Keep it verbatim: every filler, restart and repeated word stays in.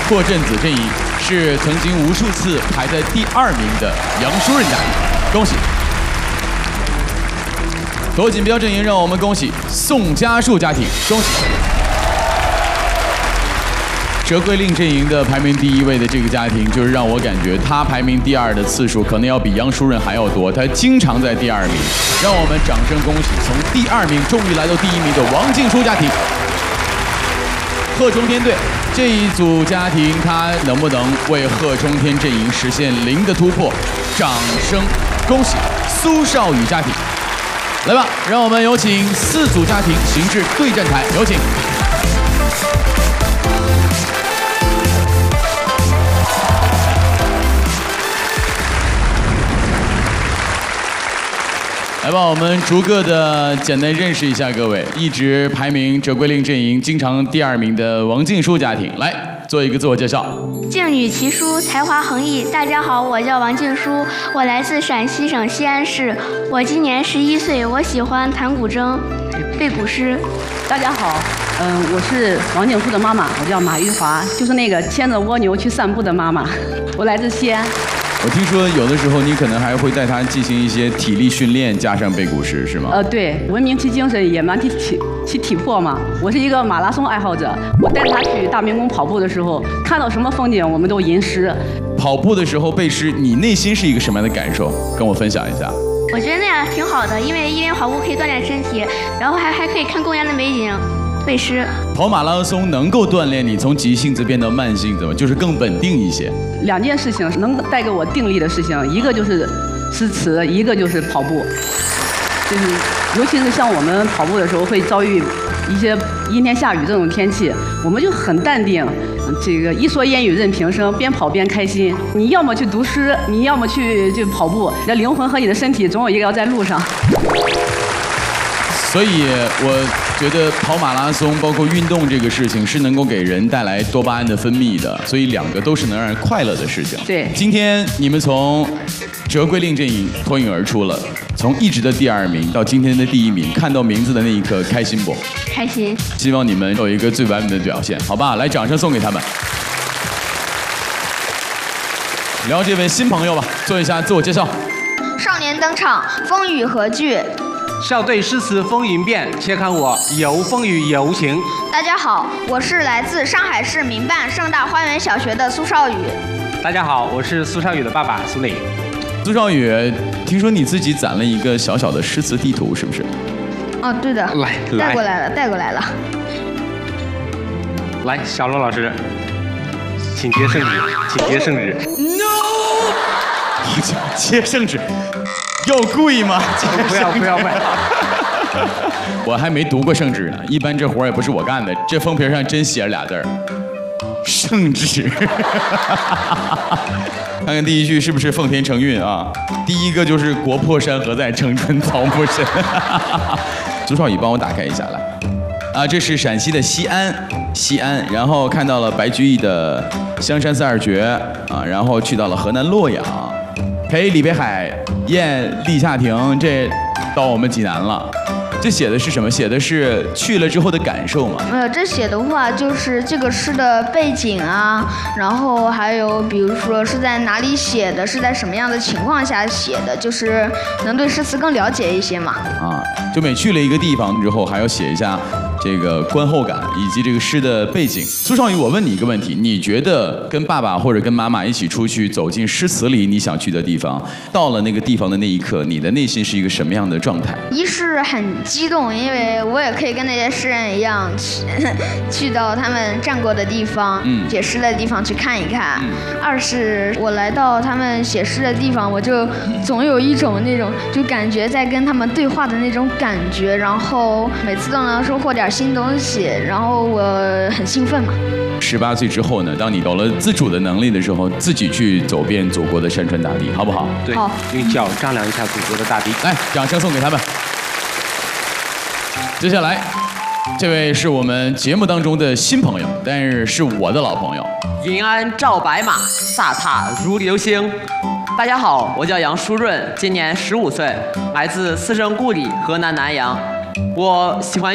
破阵子阵营是曾经无数次排在第二名的杨舒润家庭，恭喜。夺锦标阵营让我们恭喜宋家树家庭，恭喜。折桂令阵营的排名第一位的这个家庭，就是让我感觉他排名第二的次数可能要比杨舒润还要多，他经常在第二名。让我们掌声恭喜从第二名终于来到第一名的王静书家庭。贺中天队这一组家庭，他能不能为贺中天阵营实现零的突破？掌声恭喜苏少宇家庭。来吧，让我们有请四组家庭行至对战台，有请。来吧，我们逐个的简单认识一下各位。一直排名折桂令阵营经常第二名的王静书家庭，来做一个自我介绍。 静女奇书，才华横溢。大家好，我叫王静书，我来自陕西省西安市，我今年十一岁，我喜欢弹古筝、背古诗。 大家好，嗯、呃，我是王静书的妈妈，我叫马玉华，就是那个牵着蜗牛去散步的妈妈。我来自西安。 我听说有的时候你可能还会带他进行一些体力训练，加上背古诗，是吗？ 呃，对，文明其精神，野蛮其体其体魄嘛。我是一个马拉松爱好者，我带他去大明宫跑步的时候，看到什么风景我们都吟诗。 跑步的时候背诗，你内心是一个什么样的感受？跟我分享一下。 我觉得那样挺好的，因为一边跑步可以锻炼身体，然后还还可以看公园的美景。背诗， 跑马拉松能够锻炼你从急性子变得慢性子吗？就是更稳定一些。 两件事情能带给我定力的事情，一个就是诗词，一个就是跑步。就是，尤其是像我们跑步的时候会遭遇一些阴天下雨这种天气，我们就很淡定，这个一蓑烟雨任平生，边跑边开心。你要么去读诗，你要么去就跑步，你的灵魂和你的身体总有一个要在路上。 所以我觉得跑马拉松，包括运动这个事情，是能够给人带来多巴胺的分泌的，所以两个都是能让人快乐的事情。 对， 今天你们从折桂令阵营脱颖而出了，从一直的第二名到今天的第一名，看到名字的那一刻，开心不？ 开心。希望你们有一个最完美的表现，好吧？来，掌声送给他们。聊这位新朋友吧，做一下自我介绍。 少年登场，风雨何惧？ 校对诗词风云变，且看我游风雨游情。 大家好，我是来自上海市民办盛大花园小学的苏少宇。 大家好，我是苏少宇的爸爸苏磊。 苏少宇，听说你自己攒了一个小小的诗词地图，是不是？ 哦，对的。 来， 带过来了，带过来了。 来，小罗老师，请接圣旨，请接圣旨。 No！ 接圣旨。有故意吗？ 不要不要不要！ 我还没读过圣旨呢，一般这活也不是我干的。这封皮上真写了俩字儿，圣旨。看看第一句是不是奉天承运啊？第一个就是国破山河在，城春草木深。朱少宇帮我打开一下来。啊，这是陕西的西安，西安，然后看到了白居易的《香山四二绝》啊，然后去到了河南洛阳。陪李北海宴立夏亭，这到我们济南了。这写的是什么？写的是去了之后的感受吗？ 没有，这写的话就是这个诗的背景啊，然后还有比如说是在哪里写的，是在什么样的情况下写的，就是能对诗词更了解一些嘛。 啊，就每去了一个地方之后，还要写一下这个观后感以及这个诗的背景。苏少宇，我问你一个问题，你觉得跟爸爸或者跟妈妈一起出去走进诗词里你想去的地方，到了那个地方的那一刻，你的内心是一个什么样的状态？ 一是很激动，因为我也可以跟那些诗人一样去去到他们站过的地方，嗯，写诗的地方去看一看。嗯、二是我来到他们写诗的地方，我就总有一种那种就感觉在跟他们对话的那种感觉，然后每次都能收获点新东西，然后我很兴奋嘛。 十八岁之后呢，当你有了自主的能力的时候，自己去走遍祖国的山川大地，好不好？ 对，用脚丈量一下祖国的大地。 来，掌声送给他们。接下来，这位是我们节目当中的新朋友，但是是我的老朋友。 云安照白马，飒沓如流星。大家好，我叫杨舒润，今年十五岁，来自四声故里河南南阳。我喜欢